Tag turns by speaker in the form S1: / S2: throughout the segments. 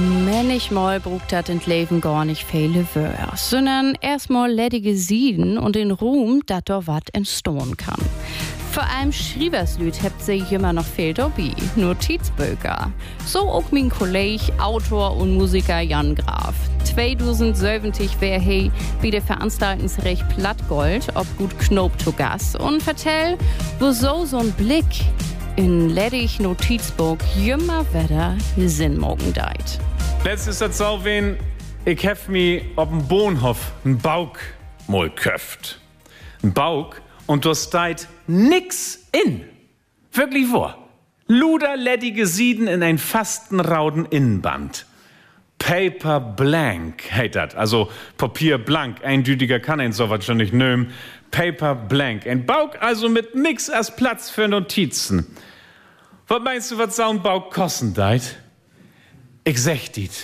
S1: Manchmal brugt dat in Leben gar nicht viele Wörter, sondern erstmal ledige Sieden und den Ruhm, dat da wat entstehen kann. Vor allem Schreiberslüd habt sich immer noch viel dabei, Notizbücher. So auch mein Kollege, Autor und Musiker Jan Graf. 2070 wär he bei der Veranstaltungsrecht Plattgold ob gut Knob zu Gast und vertell, wo so ein Blick in ledig Notizbuch jümmer Wetter Sinn morgen deit.
S2: Letztes das so wen, ich hef mi ob'n Bohnhof n Bauk mal köft. N Bauk und du steit nix in. Wirklich wahr. Luder ledige Sieden in ein fastenrauden Innenband. Paper blank heißt dat, also Papier blank, eindütiger kann ein sowas schon nicht nehmen. Paper blank, ein Bauk also mit nix als Platz für Notizen. Was meinst du, was so ein Bauk kosten deit? Ich sag dit,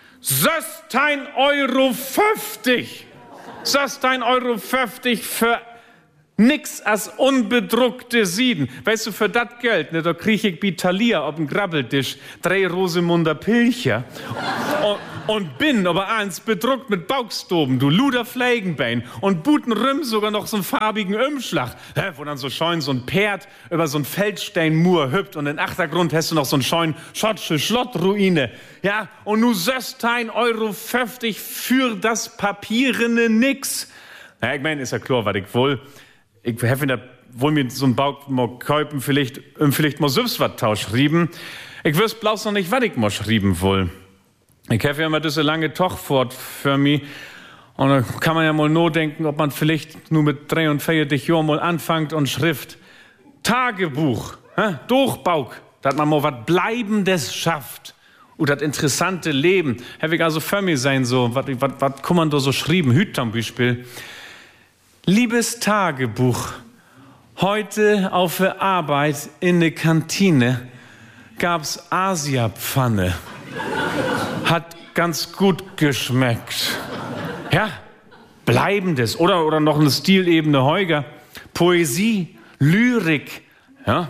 S2: 16,50 €. 16,50 € für nix als unbedruckte Sieden. Weißt du, für dat Geld, ne, da krieg ich bi Thalia ob'n Grabbeltisch 3 Rosemunder Pilcher und bin aber eins bedruckt mit Baukstoben, du Luder Fleigenbein und Butenrüm sogar noch so'n farbigen Umschlag, wo dann so scheun so ein Pferd über so'n Feldsteinmur hüpft und im Achtergrund hast du noch so'n scheun schottische Schlottruine. Ja, und nu 16,50 € für das Papierene nix. Ja, ich mein, ist ja klar, was ich wohl. Ich habe da wohl mir so einen Bau mal kaufen, vielleicht mal selbst was tausch schrieben. Ich wüsste bloß noch nicht, was ich mal schrieben will. Ich habe ja immer diese lange Tochfort für mich. Und da kann man ja mal nur denken, ob man vielleicht nur mit 43 Jahren mal anfängt und schrift. Tagebuch, Durchbauk, dass man mal was Bleibendes schafft. Und das interessante Leben. Habe ich also für mich sein, so, was kann man da so schrieben? Hüt zum Beispiel. Liebes Tagebuch, heute auf der Arbeit in der Kantine gab's Asiapfanne. Hat ganz gut geschmeckt. Ja, Bleibendes oder noch eine Stilebene Heuger. Poesie, Lyrik. Ja.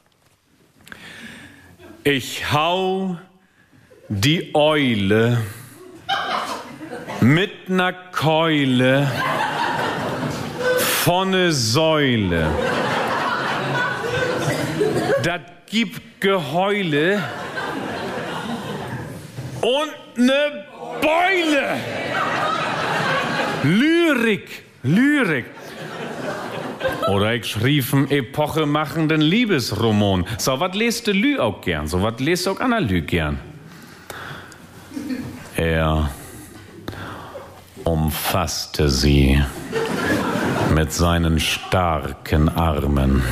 S2: Ich hau die Eule mit ner Keule von ne Säule. Das gibt Geheule und ne Beule. Lyrik. Oder ich schrieb einen epochemachenden Liebesroman. So was lest du Lü auch gern, so was lest auch Anna Lü gern. Er umfasste sie mit seinen starken Armen.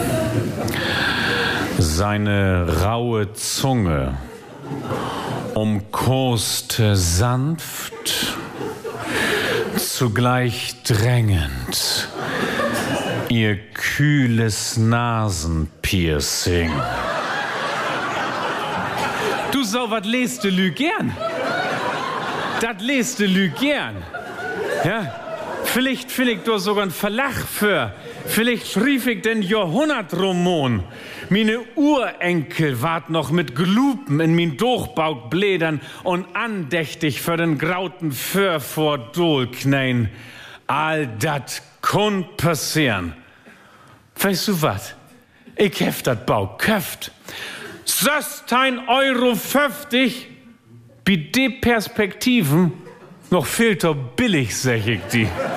S2: Seine raue Zunge umkoste sanft, zugleich drängend, ihr kühles Nasenpiercing. Du so was lest du Lü gern? Das lest du Lü gern. Ja? Vielleicht finde ich da sogar einen Verlag für. Vielleicht schrieb ich den Jahrhundertroman. Meine Urenkel wart noch mit Glupen in min Durchbauk blädern und andächtig für den grauten Föhr vor Dol knäin. All dat kun passieren. Weißt du wat? Ich hef dat Bauk köft. 16,50 € bei de Perspektiven noch viel zu billig, sag ich die.